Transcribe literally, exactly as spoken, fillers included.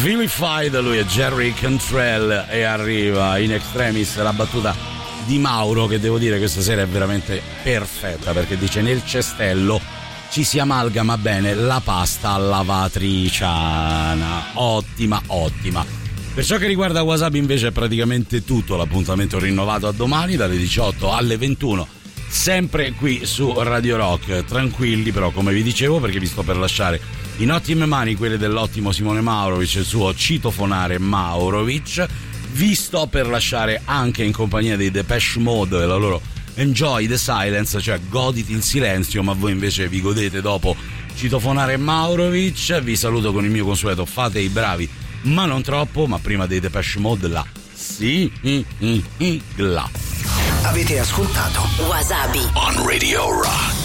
Vilified, lui è Jerry Cantrell e arriva in extremis la battuta di Mauro, che devo dire questa sera è veramente perfetta, perché dice: nel cestello ci si amalgama bene la pasta lavatriciana. Ottima, ottima. Per ciò che riguarda Wasabi invece è praticamente tutto, l'appuntamento rinnovato a domani dalle diciotto alle ventuno, sempre qui su Radio Rock. Tranquilli però, come vi dicevo, perché vi sto per lasciare in ottime mani, quelle dell'ottimo Simone Maurovic e il suo citofonare Maurovic. Vi sto per lasciare anche in compagnia dei Depeche Mode e la loro Enjoy the Silence, cioè goditi il silenzio, ma voi invece vi godete dopo citofonare Maurovic. Vi saluto con il mio consueto fate i bravi ma non troppo, ma prima dei Depeche Mode la sigla. Avete ascoltato Wasabi on Radio Rock.